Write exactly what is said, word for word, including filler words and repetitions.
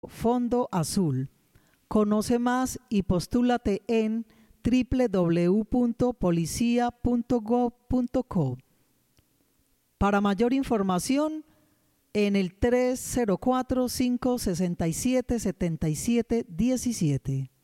Fondo Azul. Conoce más y postúlate en doble u doble u doble u punto policía punto gov punto co. Para mayor información, en el tres cero cuatro, cinco seis siete, siete siete uno siete.